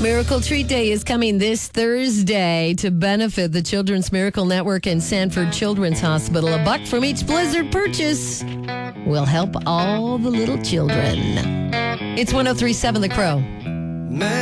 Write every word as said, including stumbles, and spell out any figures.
Miracle Treat Day is coming this Thursday to benefit the Children's Miracle Network and Sanford Children's Hospital. A buck from each Blizzard purchase will help all the little children. It's one oh three point seven The Crow.